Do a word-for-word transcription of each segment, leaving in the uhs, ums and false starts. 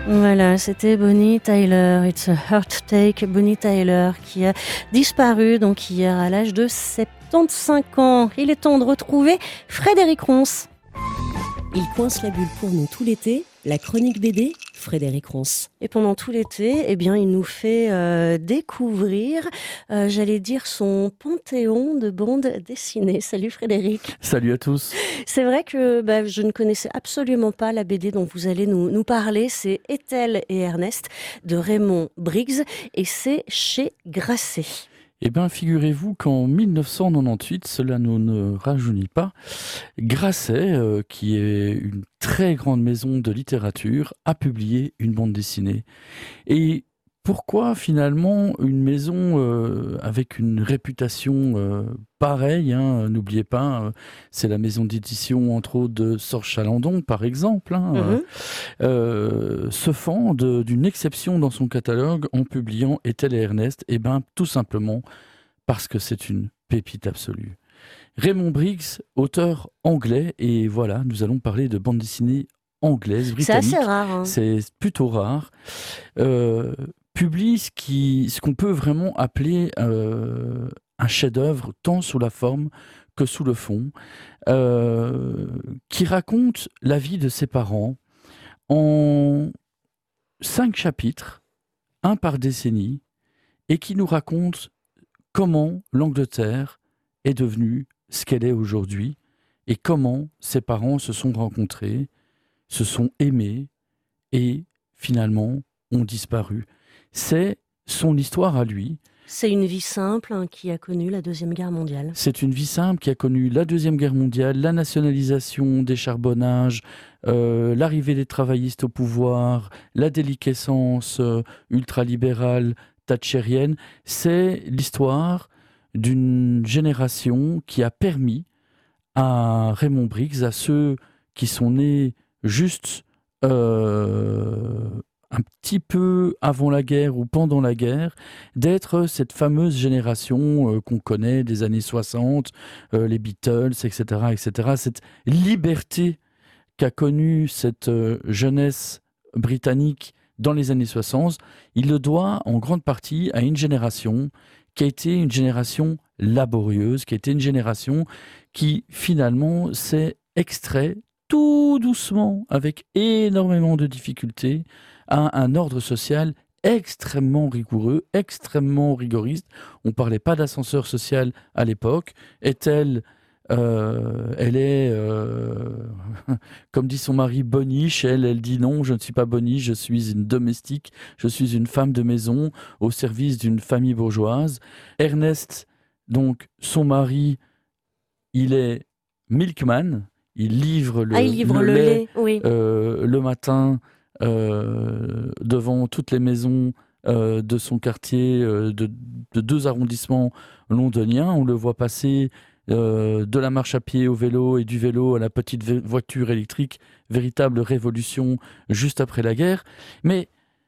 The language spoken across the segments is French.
Voilà, c'était Bonnie Tyler, It's a Heart Take, Bonnie Tyler qui a disparu donc hier à l'âge de soixante-quinze ans. Il est temps de retrouver Frédéric Ronce. Il coince la bulle pour nous tout l'été, la chronique B D, Frédéric Ronce. Et pendant tout l'été, eh bien, il nous fait euh, découvrir, euh, j'allais dire, son panthéon de bandes dessinées. Salut Frédéric. Salut à tous. C'est vrai que bah, je ne connaissais absolument pas la B D dont vous allez nous, nous parler. C'est Ethel et Ernest de Raymond Briggs et c'est chez Grasset. Eh bien, figurez-vous qu'en mille neuf cent quatre-vingt-dix-huit, cela ne, ne rajeunit pas, Grasset, euh, qui est une très grande maison de littérature, a publié une bande dessinée. Et pourquoi finalement une maison euh, avec une réputation euh, pareille, hein, n'oubliez pas, euh, c'est la maison d'édition entre autres de Sorge Chalandon par exemple, hein, Mm-hmm. euh, se fend de- d'une exception dans son catalogue en publiant Ethel et Ernest. Eh bien tout simplement parce que c'est une pépite absolue. Raymond Briggs, auteur anglais, et voilà, nous allons parler de bande dessinée anglaise, C'est britannique. assez rare. Hein. C'est plutôt rare. Euh, publie ce qui, ce qu'on peut vraiment appeler euh, un chef-d'œuvre, tant sous la forme que sous le fond, euh, qui raconte la vie de ses parents en cinq chapitres, un par décennie, et qui nous raconte comment l'Angleterre est devenue ce qu'elle est aujourd'hui et comment ses parents se sont rencontrés, se sont aimés et finalement ont disparu. C'est son histoire à lui. C'est une vie simple hein, qui a connu la Deuxième Guerre mondiale. C'est une vie simple qui a connu la Deuxième Guerre mondiale, la nationalisation des charbonnages, euh, l'arrivée des travaillistes au pouvoir, la déliquescence euh, ultralibérale thatchérienne. C'est l'histoire d'une génération qui a permis à Raymond Briggs, à ceux qui sont nés juste euh, un petit peu avant la guerre ou pendant la guerre, d'être cette fameuse génération euh, qu'on connaît des années soixante, euh, les Beatles, et cetera, et cetera. Cette liberté qu'a connue cette euh, jeunesse britannique dans les années soixante, il le doit en grande partie à une génération qui a été une génération laborieuse, qui a été une génération qui finalement s'est extrait tout doucement, avec énormément de difficultés, à un ordre social extrêmement rigoureux, extrêmement rigoriste. On ne parlait pas d'ascenseur social à l'époque. Est-elle, euh, elle est, euh, comme dit son mari, boniche. Elle, elle dit non, je ne suis pas boniche, je suis une domestique, je suis une femme de maison au service d'une famille bourgeoise. Ernest, donc son mari, il est milkman, il livre le, ah, il livre le le lait, lait, oui. euh, le matin euh, devant toutes les maisons euh, de son quartier, euh, de, de deux arrondissements londoniens. On le voit passer euh, de la marche à pied au vélo et du vélo à la petite vé- voiture électrique, véritable révolution juste après la guerre. Mais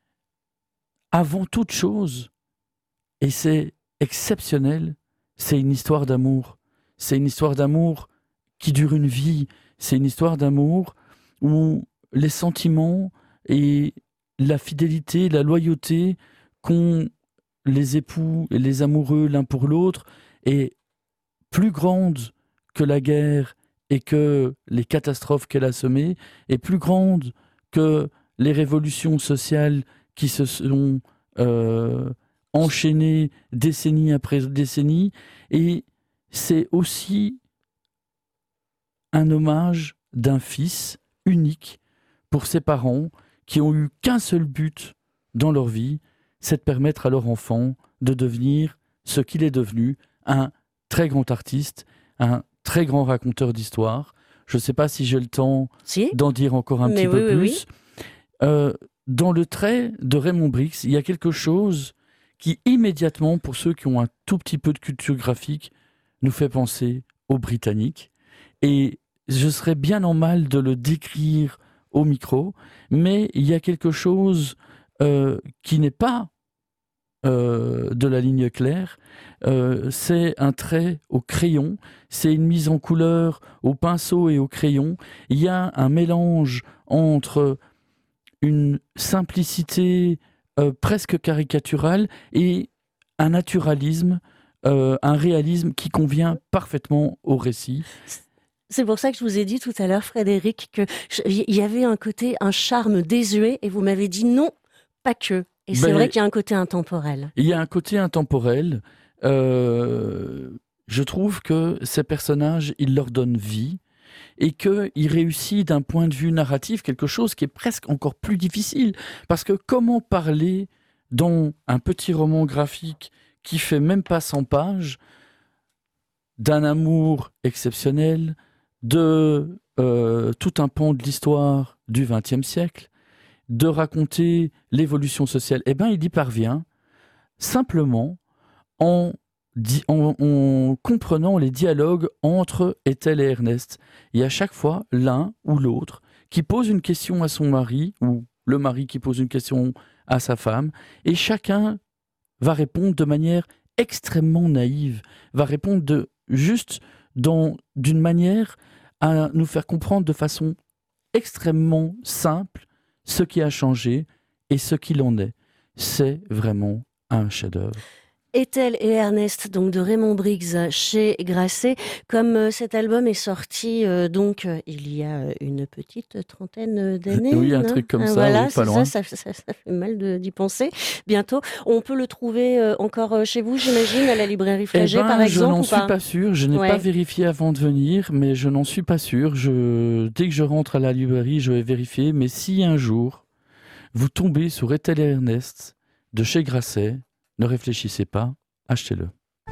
avant toute chose, et c'est exceptionnel, c'est une histoire d'amour. C'est une histoire d'amour qui dure une vie. C'est une histoire d'amour où les sentiments et la fidélité, la loyauté qu'ont les époux et les amoureux l'un pour l'autre est plus grande que la guerre et que les catastrophes qu'elle a semées, est plus grande que les révolutions sociales qui se sont euh, enchaînées décennie après décennie. Et c'est aussi un hommage d'un fils unique pour ses parents qui ont eu qu'un seul but dans leur vie, c'est de permettre à leur enfant de devenir ce qu'il est devenu, un très grand artiste, un très grand raconteur d'histoire. Je ne sais pas si j'ai le temps Si. d'en dire encore un Mais petit oui, peu oui, plus. oui. Euh, dans le trait de Raymond Briggs, il y a quelque chose qui immédiatement, pour ceux qui ont un tout petit peu de culture graphique, nous fait penser aux Britanniques. Et je serais bien en mal de le décrire au micro, mais il y a quelque chose euh, qui n'est pas euh, de la ligne claire. Euh, c'est un trait au crayon, c'est une mise en couleur au pinceau et au crayon. Il y a un mélange entre une simplicité euh, presque caricaturale et un naturalisme, euh, un réalisme qui convient parfaitement au récit. C'est pour ça que je vous ai dit tout à l'heure, Frédéric, qu'il y avait un côté, un charme désuet, et vous m'avez dit non, pas que. Et c'est ben, vrai qu'il y a un côté intemporel. Il y a un côté intemporel. Euh, je trouve que ces personnages, ils leur donnent vie et qu'il réussit d'un point de vue narratif quelque chose qui est presque encore plus difficile. Parce que comment parler dans un petit roman graphique qui fait même pas cent pages d'un amour exceptionnel, de euh, tout un pan de l'histoire du vingtième siècle, de raconter l'évolution sociale, eh bien, il y parvient simplement en, di- en, en comprenant les dialogues entre Ethel et Ernest. Il y a chaque fois l'un ou l'autre qui pose une question à son mari, ou le mari qui pose une question à sa femme, et chacun va répondre de manière extrêmement naïve, va répondre de, juste dans, d'une manière à nous faire comprendre de façon extrêmement simple ce qui a changé et ce qu'il en est. C'est vraiment un chef-d'œuvre. Ethel et Ernest, donc de Raymond Briggs chez Grasset. Comme euh, cet album est sorti euh, donc euh, il y a une petite trentaine d'années. Oui, un hein truc comme ça, voilà, oui, pas loin. Ça, ça, ça, ça fait mal de, d'y penser. Bientôt, on peut le trouver euh, encore euh, chez vous, j'imagine, à la librairie Flagey, eh ben, par exemple. Je n'en ou suis pas, pas sûr. Je n'ai ouais. pas vérifié avant de venir, mais je n'en suis pas sûr. Je... Dès que je rentre à la librairie, je vais vérifier. Mais si un jour vous tombez sur Ethel et Ernest de chez Grasset, ne réfléchissez pas. Achetez-le.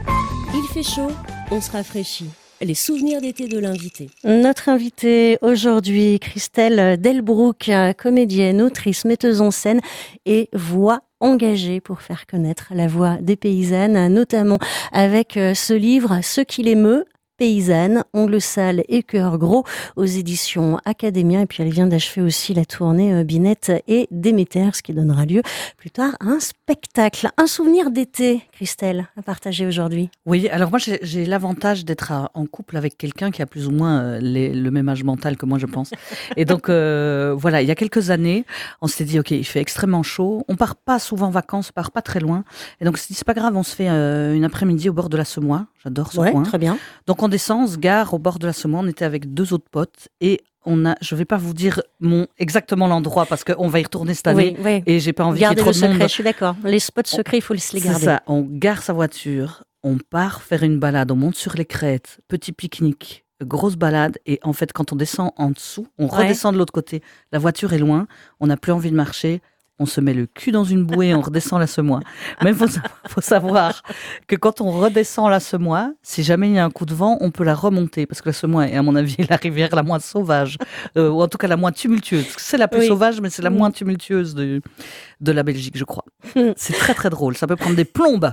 Il fait chaud, on se rafraîchit. Les souvenirs d'été de l'invité. Notre invitée aujourd'hui, Christelle Delbrück, comédienne, autrice, metteuse en scène et voix engagée pour faire connaître la voix des paysannes, notamment avec ce livre « Ce qui l'émeut ». Paysanne, ongles sales et cœur gros aux éditions Academia. Et puis elle vient d'achever aussi la tournée Binette et Déméter, ce qui donnera lieu plus tard à un spectacle. Un souvenir d'été, Christelle, à partager aujourd'hui. Oui, alors moi j'ai, j'ai l'avantage d'être à, en couple avec quelqu'un qui a plus ou moins euh, les, le même âge mental que moi, je pense. Et donc euh, voilà, il y a quelques années, on s'est dit ok, il fait extrêmement chaud, on part pas souvent en vacances, on part pas très loin. Et donc on s'est dit c'est pas grave, on se fait euh, une après-midi au bord de la Semois. J'adore ce ouais, coin. Très bien. Donc on descend, on se gare au bord de la Semois. On était avec deux autres potes et on a. Je vais pas vous dire mon exactement l'endroit parce qu'on va y retourner cette année oui, oui. et j'ai pas envie Gardez qu'il y ait trop le de secret, monde. Je suis d'accord. Les spots secrets, il faut les garder. C'est ça. On gare sa voiture, on part faire une balade, on monte sur les crêtes, petit pique-nique, grosse balade et en fait quand on descend en dessous, on ouais. redescend de l'autre côté. La voiture est loin, on n'a plus envie de marcher. On se met le cul dans une bouée, on redescend la Semois. Mais il faut, faut savoir que quand on redescend la Semois, si jamais il y a un coup de vent, on peut la remonter. Parce que la Semois est, à mon avis, la rivière la moins sauvage, euh, ou en tout cas la moins tumultueuse. C'est la plus oui. sauvage, mais c'est la moins tumultueuse de, de la Belgique, je crois. C'est très très drôle, ça peut prendre des plombes.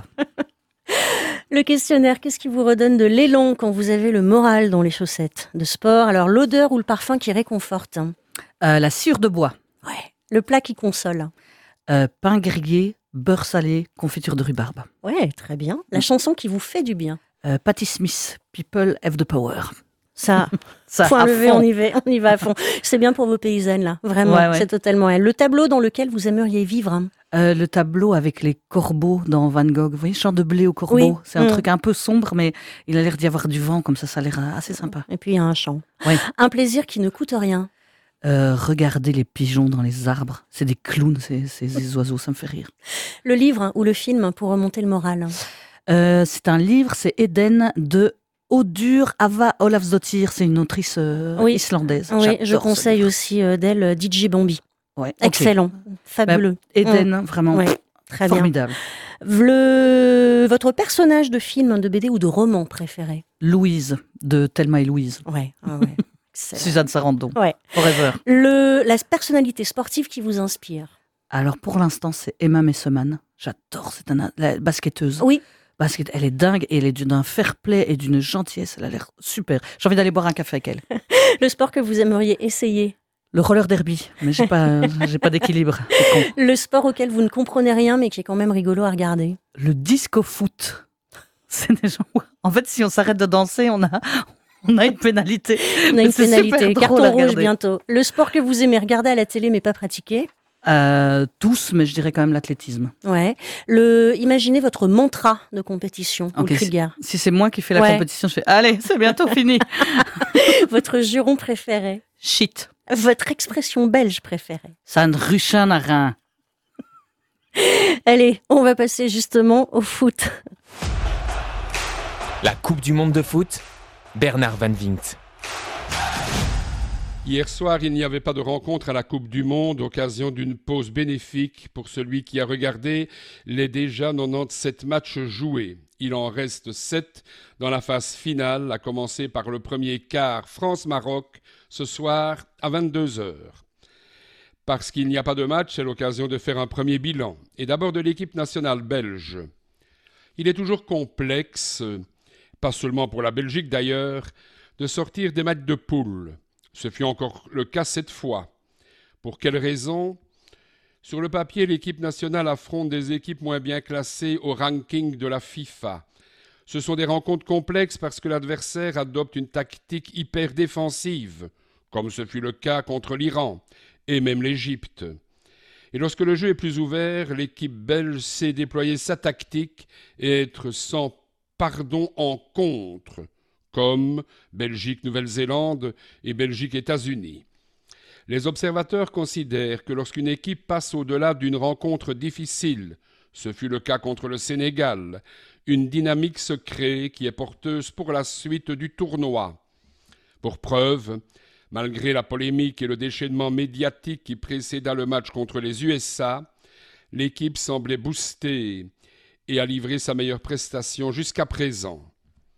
Le questionnaire, qu'est-ce qui vous redonne de l'élan quand vous avez le moral dans les chaussettes de sport? Alors l'odeur ou le parfum qui réconforte? euh, La sciure de bois. Ouais. Le plat qui console. Euh, pain grillé, beurre salé, confiture de rhubarbe. Ouais, très bien. La chanson qui vous fait du bien. Euh, Patti Smith, People Have the Power. Ça, ça point levé, on y va, on y va à fond. C'est bien pour vos paysannes là, vraiment. Ouais, ouais. C'est totalement elle. Le tableau dans lequel vous aimeriez vivre. Hein. Euh, le tableau avec les corbeaux dans Van Gogh. Vous voyez, champ de blé aux corbeaux. Oui. C'est un mmh. truc un peu sombre, mais il a l'air d'y avoir du vent, comme ça, ça a l'air assez sympa. Et puis il y a un champ. Ouais. Un plaisir qui ne coûte rien. Euh, regarder les pigeons dans les arbres. C'est des clowns, ces, ces, ces oiseaux, ça me fait rire. Le livre ou le film pour remonter le moral? euh, C'est un livre, c'est Eden de Audur Ava Ólafsdóttir. C'est une autrice euh, oui. islandaise. Oui, je conseille aussi euh, d'elle D J Bambi. Ouais, excellent, okay. Fabuleux. Bah, Eden, mmh. vraiment ouais, très formidable. Bien. Le... Votre personnage de film, de B D ou de roman préféré? Louise, de Thelma et Louise. Ouais, ah ouais. Suzanne Sarandon, ouais. Forever. Le, la personnalité sportive qui vous inspire? Alors pour l'instant, c'est Emma Messeman. J'adore, c'est un, la basketteuse. Oui. Basket, elle est dingue et elle est d'un fair play et d'une gentillesse. Elle a l'air super. J'ai envie d'aller boire un café avec elle. Le sport que vous aimeriez essayer? Le roller derby, mais j'ai pas, j'ai pas d'équilibre. Le sport auquel vous ne comprenez rien, mais qui est quand même rigolo à regarder? Le disco foot. C'est des gens. En fait, si on s'arrête de danser, on a. On a une pénalité. On a une pénalité. Carton rouge bientôt. Le sport que vous aimez regarder à la télé mais pas pratiquer? Euh, tous, mais je dirais quand même l'athlétisme. Ouais. Le, imaginez votre mantra de compétition ou Ok, le cri de guerre. Si c'est moi qui fais la Ouais. compétition, je fais « Allez, c'est bientôt fini !» Votre juron préféré. Shit. Votre expression belge préférée. Ça ne ruchin à rien. Allez, on va passer justement au foot. La Coupe du Monde de foot, Bernard Van Vingt. Hier soir, il n'y avait pas de rencontre à la Coupe du Monde, occasion d'une pause bénéfique pour celui qui a regardé les déjà quatre-vingt-dix-sept matchs joués. Il en reste sept dans la phase finale, à commencer par le premier quart France-Maroc, ce soir à vingt-deux heures. Parce qu'il n'y a pas de match, c'est l'occasion de faire un premier bilan. Et d'abord de l'équipe nationale belge. Il est toujours complexe, pas seulement pour la Belgique d'ailleurs, de sortir des matchs de poule. Ce fut encore le cas cette fois. Pour quelles raisons ? Sur le papier, l'équipe nationale affronte des équipes moins bien classées au ranking de la FIFA. Ce sont des rencontres complexes parce que l'adversaire adopte une tactique hyper défensive, comme ce fut le cas contre l'Iran et même l'Égypte. Et lorsque le jeu est plus ouvert, l'équipe belge sait déployer sa tactique et être sans pardon en contre, comme Belgique-Nouvelle-Zélande et Belgique-États-Unis. Les observateurs considèrent que lorsqu'une équipe passe au-delà d'une rencontre difficile, ce fut le cas contre le Sénégal, une dynamique se crée qui est porteuse pour la suite du tournoi. Pour preuve, malgré la polémique et le déchaînement médiatique qui précéda le match contre les U S A, l'équipe semblait boostée et a livré sa meilleure prestation jusqu'à présent.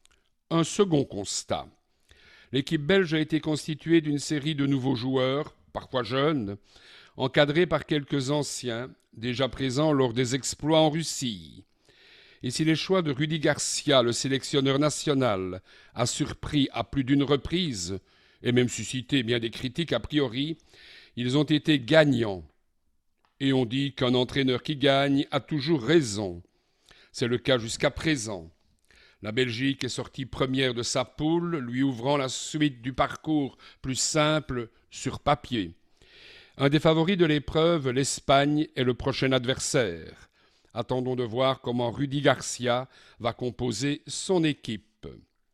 Un second constat. L'équipe belge a été constituée d'une série de nouveaux joueurs, parfois jeunes, encadrés par quelques anciens, déjà présents lors des exploits en Russie. Et si les choix de Rudi Garcia, le sélectionneur national, a surpris à plus d'une reprise, et même suscité bien des critiques a priori, ils ont été gagnants. Et on dit qu'un entraîneur qui gagne a toujours raison. C'est le cas jusqu'à présent. La Belgique est sortie première de sa poule, lui ouvrant la suite du parcours plus simple sur papier. Un des favoris de l'épreuve, l'Espagne, est le prochain adversaire. Attendons de voir comment Rudi Garcia va composer son équipe.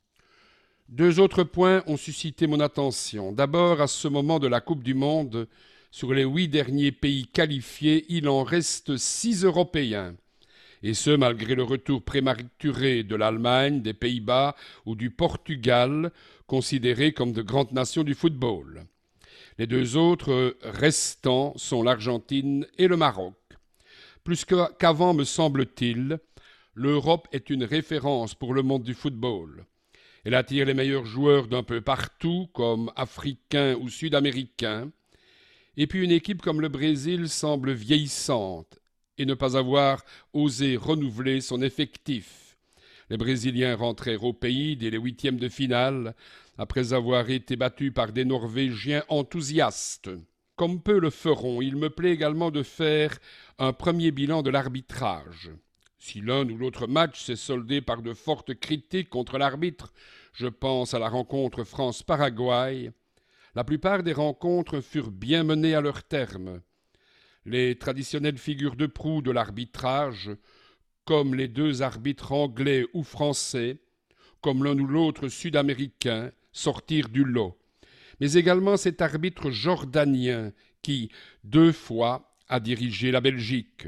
Deux autres points ont suscité mon attention. D'abord, à ce moment de la Coupe du Monde, sur les huit derniers pays qualifiés, il en reste six Européens. Et ce, malgré le retour prématuré de l'Allemagne, des Pays-Bas ou du Portugal, considérés comme de grandes nations du football. Les deux autres restants sont l'Argentine et le Maroc. Plus qu'avant, me semble-t-il, l'Europe est une référence pour le monde du football. Elle attire les meilleurs joueurs d'un peu partout, comme africains ou sud-américains. Et puis une équipe comme le Brésil semble vieillissante et ne pas avoir osé renouveler son effectif. Les Brésiliens rentrèrent au pays dès les huitièmes de finale, après avoir été battus par des Norvégiens enthousiastes. Comme peu le feront, il me plaît également de faire un premier bilan de l'arbitrage. Si l'un ou l'autre match s'est soldé par de fortes critiques contre l'arbitre, je pense à la rencontre France-Paraguay, la plupart des rencontres furent bien menées à leur terme. Les traditionnelles figures de proue de l'arbitrage, comme les deux arbitres anglais ou français, comme l'un ou l'autre sud-américain, sortirent du lot. Mais également cet arbitre jordanien qui, deux fois, a dirigé la Belgique.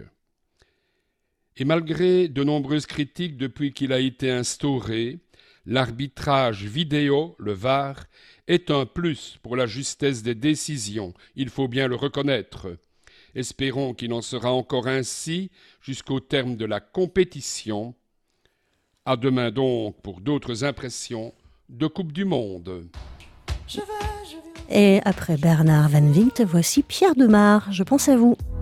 Et malgré de nombreuses critiques depuis qu'il a été instauré, l'arbitrage vidéo, le V A R, est un plus pour la justesse des décisions, il faut bien le reconnaître. Espérons qu'il en sera encore ainsi jusqu'au terme de la compétition. À demain donc pour d'autres impressions de Coupe du Monde. Et après Bernard Van Vingt, voici Pierre Demar. Je pense à vous.